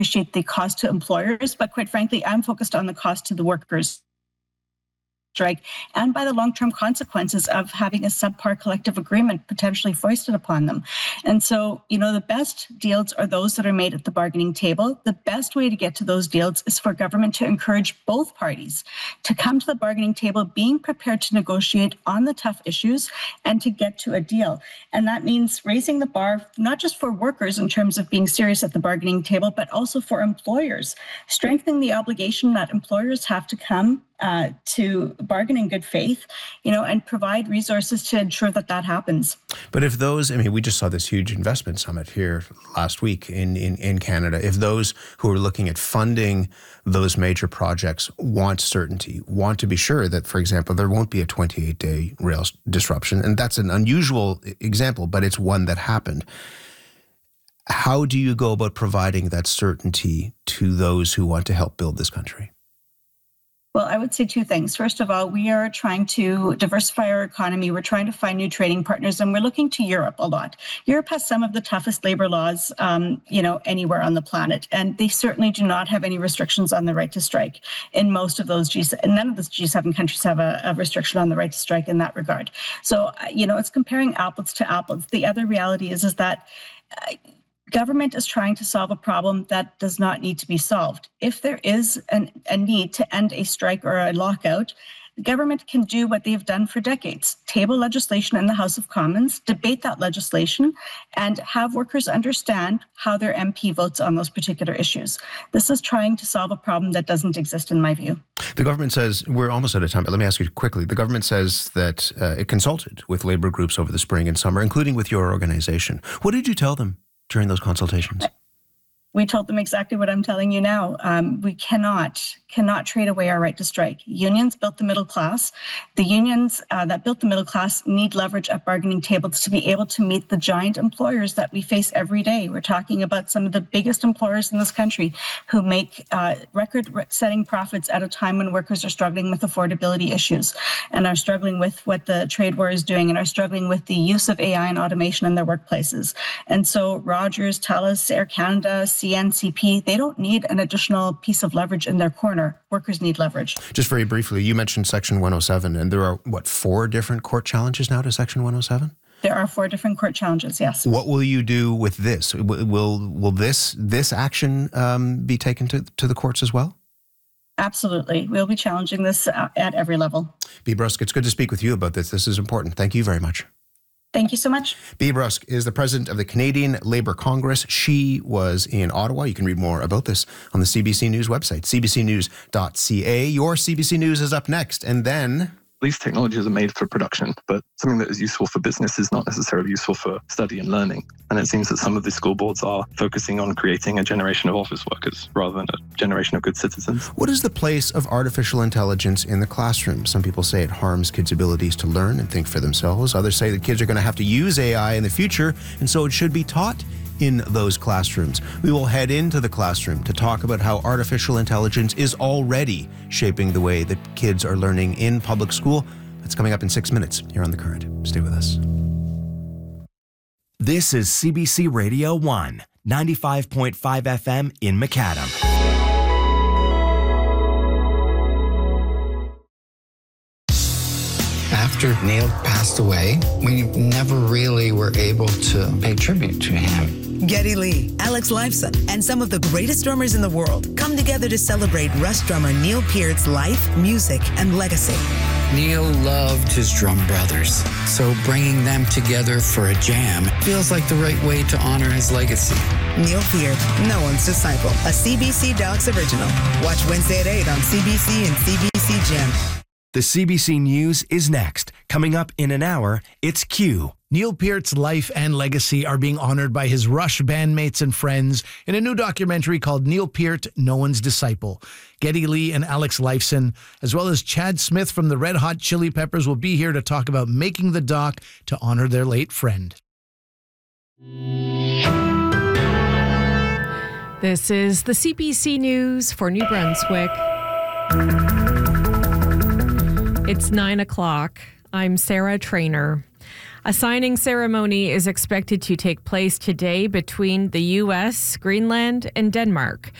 appreciate the cost to employers, but quite frankly, I'm focused on the cost to the workers strike and by the long-term consequences of having a subpar collective agreement potentially foisted upon them. And so, the best deals are those that are made at the bargaining table. The best way to get to those deals is for government to encourage both parties to come to the bargaining table being prepared to negotiate on the tough issues and to get to a deal. And that means raising the bar, not just for workers in terms of being serious at the bargaining table, but also for employers, strengthening the obligation that employers have to come to bargain in good faith, and provide resources to ensure that happens. But if those, we just saw this huge investment summit here last week in Canada. If those who are looking at funding those major projects want certainty, want to be sure that, for example, there won't be a 28-day rail disruption, and that's an unusual example, but it's one that happened. How do you go about providing that certainty to those who want to help build this country? Well, I would say two things. First of all, we are trying to diversify our economy. We're trying to find new trading partners, and we're looking to Europe a lot. Europe has some of the toughest labor laws, anywhere on the planet, and they certainly do not have any restrictions on the right to strike. In most of those and none of the G7 countries have a restriction on the right to strike in that regard. So, it's comparing apples to apples. The other reality is that government is trying to solve a problem that does not need to be solved. If there is a need to end a strike or a lockout, the government can do what they've done for decades: table legislation in the House of Commons, debate that legislation, and have workers understand how their MP votes on those particular issues. This is trying to solve a problem that doesn't exist, in my view. The government says, we're almost out of time, but let me ask you quickly. The government says that it consulted with labor groups over the spring and summer, including with your organization. What did you tell them during those consultations? We told them exactly what I'm telling you now. We cannot trade away our right to strike. Unions built the middle class. The unions that built the middle class need leverage at bargaining tables to be able to meet the giant employers that we face every day. We're talking about some of the biggest employers in this country who make record-setting profits at a time when workers are struggling with affordability issues and are struggling with what the trade war is doing and are struggling with the use of AI and automation in their workplaces. And so Rogers, TELUS, Air Canada, CNCP, they don't need an additional piece of leverage in their corner. Workers need leverage. Just very briefly, you mentioned Section 107, and there are, 4 different court challenges now to Section 107? There are 4 different court challenges, yes. What will you do with this? Will this action be taken to the courts as well? Absolutely. We'll be challenging this at every level. Bea Brusk, it's good to speak with you about this. This is important. Thank you very much. Thank you so much. Bea Brusk is the president of the Canadian Labour Congress. She was in Ottawa. You can read more about this on the CBC News website, cbcnews.ca. Your CBC News is up next. And then These technologies are made for production, but something that is useful for business is not necessarily useful for study and learning. And it seems that some of the school boards are focusing on creating a generation of office workers rather than a generation of good citizens. What is the place of artificial intelligence in the classroom? Some people say it harms kids' abilities to learn and think for themselves. Others say that kids are going to have to use AI in the future, and so it should be taught in those classrooms. We will head into the classroom to talk about how artificial intelligence is already shaping the way that kids are learning in public school. That's coming up in 6 minutes here on The Current. Stay with us. This is CBC Radio 1, 95.5 FM in Macadam. After Neil passed away, we never really were able to pay tribute to him. Geddy Lee, Alex Lifeson, and some of the greatest drummers in the world come together to celebrate Rush drummer Neil Peart's life, music, and legacy. Neil loved his drum brothers, so bringing them together for a jam feels like the right way to honor his legacy. Neil Peart, No One's Disciple, a CBC Docs original. Watch Wednesday at 8 on CBC and CBC Gem. The CBC News is next. Coming up in an hour, it's Q. Neil Peart's life and legacy are being honored by his Rush bandmates and friends in a new documentary called Neil Peart, No One's Disciple. Geddy Lee and Alex Lifeson, as well as Chad Smith from the Red Hot Chili Peppers, will be here to talk about making the doc to honor their late friend. This is the CBC News for New Brunswick. It's 9 o'clock. I'm Sarah Trainer. A signing ceremony is expected to take place today between the U.S., Greenland, and Denmark.